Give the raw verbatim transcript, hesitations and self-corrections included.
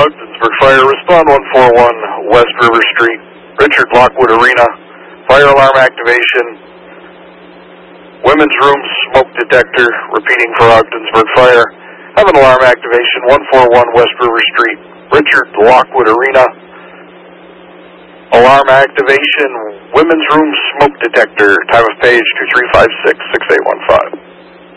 Ogdensburg Fire, respond one four one West River Street, Richard Lockwood Arena, fire alarm activation, women's room smoke detector, repeating for Ogdensburg Fire, have an alarm activation, one four one West River Street, Richard Lockwood Arena, alarm activation, women's room smoke detector, time of page two three five six, six eight one five.